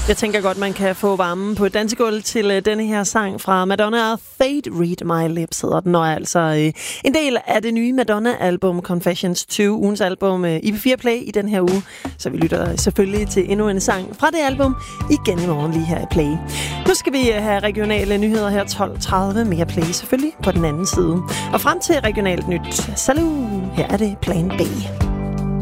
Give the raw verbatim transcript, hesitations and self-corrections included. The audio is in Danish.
Jeg tænker godt, man kan få varmen på et dansegulv til uh, denne her sang fra Madonna. Fate Read My Lips hedder den, og er altså uh, en del af det nye Madonna-album Confessions to, ugens album uh, i P fire Play i den her uge. Så vi lytter selvfølgelig til endnu en sang fra det album igen i morgen lige her i Play. Nu skal vi uh, have regionale nyheder her tolv tredive, mere Play selvfølgelig på den anden side. Og frem til regionalt nyt. Salut! Her er det Plan B.